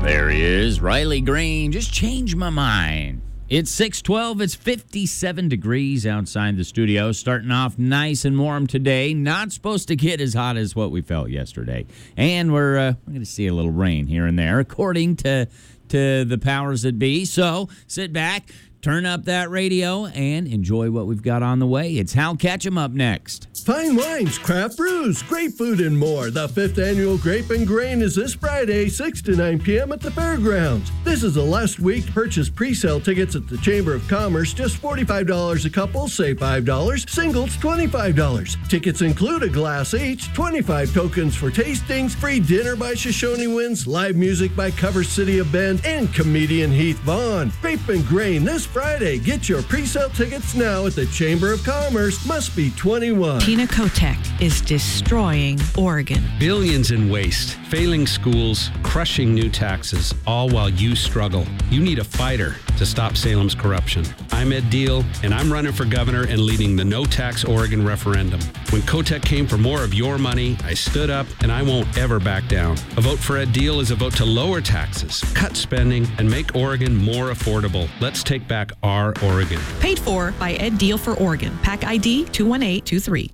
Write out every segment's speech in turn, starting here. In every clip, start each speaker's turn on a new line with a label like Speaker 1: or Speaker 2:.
Speaker 1: There he is, Riley Green. Just changed my mind. It's 6:12. It's 57 degrees outside the studio. Starting off nice and warm today. Not supposed to get as hot as what we felt yesterday. And we're going to see a little rain here and there, according to the powers that be. So sit back, turn up that radio, and enjoy what we've got on the way. It's Hal Ketchum up next.
Speaker 2: Fine wines, craft brews, great food, and more. The 5th Annual Grape and Grain is this Friday, 6 to 9 p.m. at the Fairgrounds. This is the last week. Purchase pre-sale tickets at the Chamber of Commerce, just $45 a couple, say $5. Singles, $25. Tickets include a glass each, 25 tokens for tastings, free dinner by Shoshone Winds, live music by Cover City of Bend, and comedian Heath Vaughn. Grape and Grain this Friday. Get your pre-sale tickets now at the Chamber of Commerce. Must be 21.
Speaker 3: Tina Kotek is destroying Oregon.
Speaker 4: Billions in waste, failing schools, crushing new taxes, all while you struggle. You need a fighter to stop Salem's corruption. I'm Ed Deal, and I'm running for governor and leading the No Tax Oregon referendum. When Kotek came for more of your money, I stood up, and I won't ever back down. A vote for Ed Deal is a vote to lower taxes, cut spending, and make Oregon more affordable. Let's take back our Oregon.
Speaker 3: Paid for by Ed Deal for Oregon. PAC ID 21823.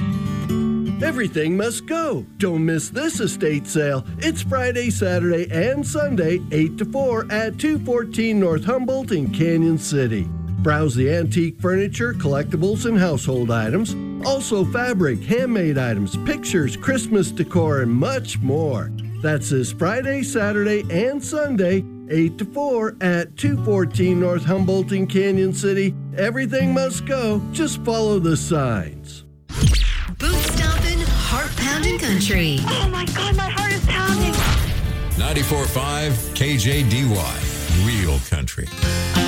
Speaker 2: Everything must go. Don't miss this estate sale. It's Friday, Saturday, and Sunday, 8 to 4 at 214 North Humboldt in Canyon City. Browse the antique furniture, collectibles, and household items. Also fabric, handmade items, pictures, Christmas decor, and much more. That's this Friday, Saturday, and Sunday, 8 to 4 at 214 North Humboldt in Canyon City. Everything must go. Just follow the signs.
Speaker 5: Boot-stomping, heart-pounding country.
Speaker 6: Oh, my God, my heart is pounding.
Speaker 7: 94.5 KJDY, Real Country.